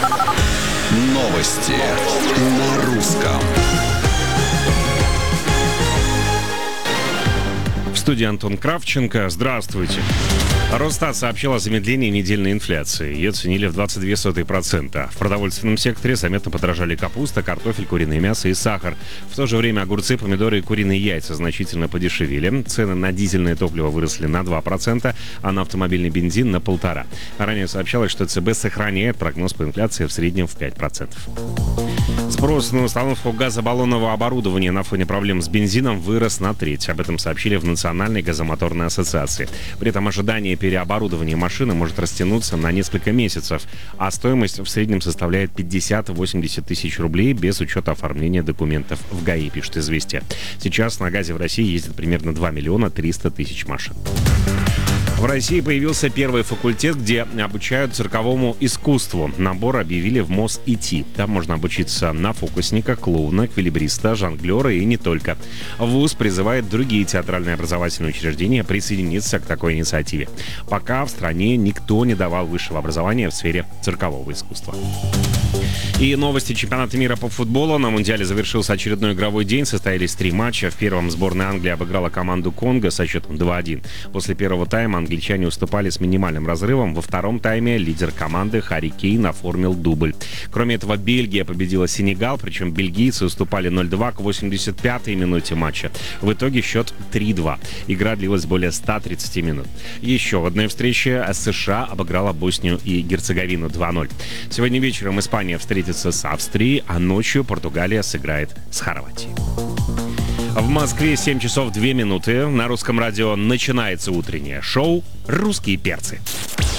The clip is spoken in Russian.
Новости на русском. В студии Антон Кравченко. Здравствуйте. Росстат сообщил о замедлении недельной инфляции. Ее оценили в 0,22%. В продовольственном секторе заметно подорожали капуста, картофель, куриное мясо и сахар. В то же время огурцы, помидоры и куриные яйца значительно подешевели. Цены на дизельное топливо выросли на 2%, а на автомобильный бензин на 1,5%. Ранее сообщалось, что ЦБ сохраняет прогноз по инфляции в среднем в 5%. Спрос на установку газобаллонного оборудования на фоне проблем с бензином вырос на треть. Об этом сообщили в Национальной газомоторной ассоциации. При этом ожидание переоборудования машины может растянуться на несколько месяцев, а стоимость в среднем составляет 50-80 тысяч рублей без учета оформления документов в ГАИ, пишет «Известия». Сейчас на газе в России ездит примерно 2 миллиона 300 тысяч машин. В России появился первый факультет, где обучают цирковому искусству. Набор объявили в МОЗ ИТ. Там можно обучиться на фокусника, клоуна, эквилибриста, жонглера и не только. ВУЗ призывает другие театральные образовательные учреждения присоединиться к такой инициативе. Пока в стране никто не давал высшего образования в сфере циркового искусства. И новости чемпионата мира по футболу. На Мундиале завершился очередной игровой день. Состоялись 3 матча. В первом сборная Англии обыграла команду Конго со счетом 2-1. После первого тайма англичане уступали с минимальным разрывом. Во втором тайме лидер команды Харри Кейн оформил дубль. Кроме этого, Бельгия победила Сенегал, причем бельгийцы уступали 0-2 к 85-й минуте матча. В итоге счет 3-2. Игра длилась более 130 минут. Еще в одной встрече США обыграла Боснию и Герцеговину 2-0. Сегодня вечером Испания встретится с Австрией, а ночью Португалия сыграет с Хорватией. В Москве 7 часов 2 минуты. На русском радио начинается утреннее шоу «Русские перцы».